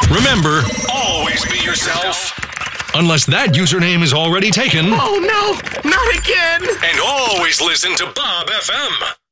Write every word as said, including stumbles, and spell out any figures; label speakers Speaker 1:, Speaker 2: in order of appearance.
Speaker 1: Remember, always be yourself. Unless that username is already taken.
Speaker 2: Oh no, not again!
Speaker 1: And always listen to Bob F M.